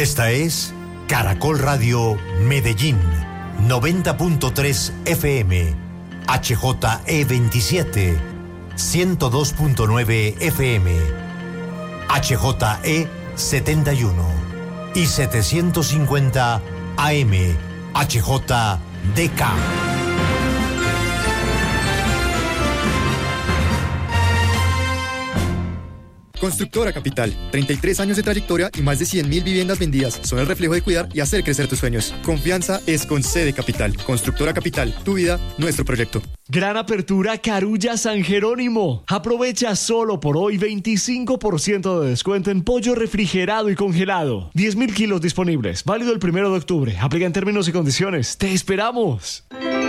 Esta es Caracol Radio Medellín, 90.3 FM, HJE27, 102.9 FM, HJE71 y 750 AM, HJDK. Constructora Capital, 33 años de trayectoria y más de 100.000 viviendas vendidas son el reflejo de cuidar y hacer crecer tus sueños. Confianza es con C de Capital. Constructora Capital, tu vida, nuestro proyecto. Gran apertura Carulla San Jerónimo. Aprovecha solo por hoy 25% de descuento en pollo refrigerado y congelado. 10.000 kilos disponibles. Válido el 1 de octubre. Aplica en términos y condiciones. ¡Te esperamos!